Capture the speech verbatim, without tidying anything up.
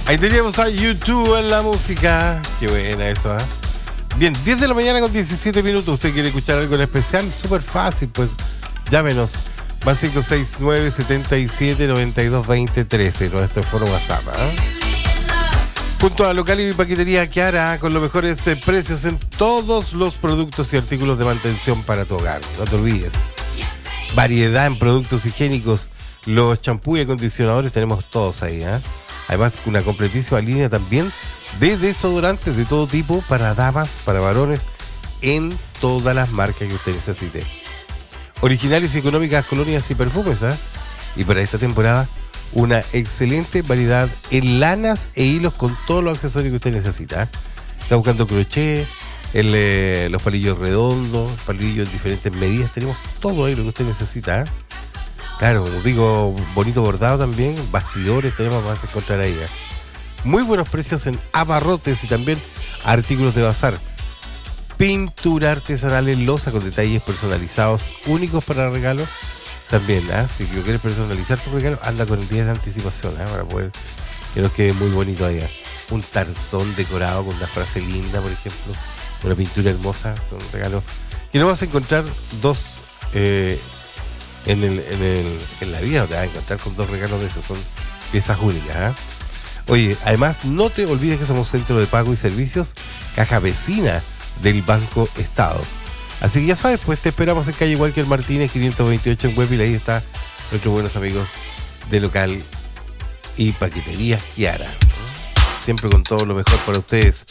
Ahí teníamos a YouTube en la música. Qué buena eso, ¿eh? Bien, diez de la mañana con diecisiete minutos. ¿Usted quiere escuchar algo en especial? Súper fácil, pues llámenos. Más cinco seis nueve, siete siete, nueve dos dos cero, trece. Nuestro foro WhatsApp, ¿eh? Junto a Local y Paquetería Kiara, con los mejores eh, precios en todos los productos y artículos de mantención para tu hogar. No te olvides. Variedad en productos higiénicos. Los champús y acondicionadores tenemos todos ahí, ¿eh? Además, una completísima línea también de desodorantes de todo tipo para damas, para varones, en todas las marcas que usted necesite. Originales y económicas colonias y perfumes, ¿eh? Y para esta temporada, una excelente variedad en lanas e hilos con todos los accesorios que usted necesita, ¿eh? Está buscando crochet, el, eh, los palillos redondos, palillos en diferentes medidas, tenemos todo ahí lo que usted necesita, ¿eh? Claro, un rico, bonito bordado también, bastidores tenemos, vas a encontrar ahí, ¿eh? Muy buenos precios en abarrotes y también artículos de bazar. Pintura artesanal en loza con detalles personalizados, únicos para regalo. También, ¿eh? Si quieres personalizar tu regalo, anda con el día de anticipación, ¿eh? Para poder que nos quede muy bonito ahí, ¿eh? Un tarzón decorado con una frase linda, por ejemplo. Una pintura hermosa, son regalos que no vas a encontrar dos... Eh, En, el, en, el, en la vida no te vas a encontrar con dos regalos de esos, son piezas únicas, ¿eh? Oye, además no te olvides que somos centro de pago y servicios, caja vecina del Banco Estado. Así que ya sabes, pues te esperamos en calle Walker Martínez quinientos veintiocho en Huepil. Ahí está nuestros buenos amigos de Local y Paquetería Kiara, siempre con todo lo mejor para ustedes.